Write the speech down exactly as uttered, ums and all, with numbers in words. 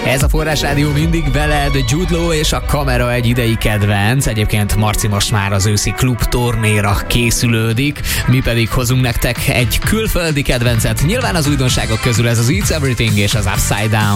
Ez a Forrás Rádió mindig veled, Jude Law és a Kamera egy idei kedvenc. Egyébként Marci most már az őszi klub turnéra készülődik, mi pedig hozunk nektek egy külföldi kedvencet. Nyilván az újdonságok közül ez az It's Everything és az Upside Down.